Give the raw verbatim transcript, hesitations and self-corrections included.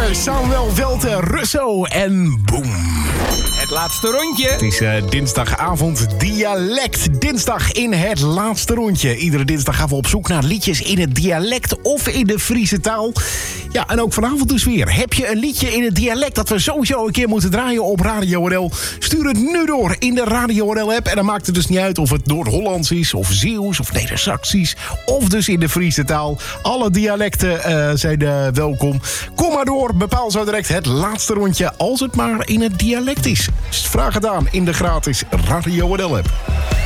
Samuel Welte, Russo en Boom. Het laatste rondje. Het is uh, dinsdagavond dialect. Dinsdag in het laatste rondje. Iedere dinsdag gaan we op zoek naar liedjes in het dialect of in de Friese taal. Ja, en ook vanavond dus weer. Heb je een liedje in het dialect dat we sowieso een keer moeten draaien op Radio R L? Stuur het nu door in de Radio R L-app. En dan maakt het dus niet uit of het Noord-Hollands is, of Zeeuws, of Neder-Saxisch, of dus in de Friese taal. Alle dialecten uh, zijn uh, welkom. Kom maar door, bepaal zo direct het laatste rondje, als het maar in het dialect is. Vraag het aan in de gratis Radio R L-app.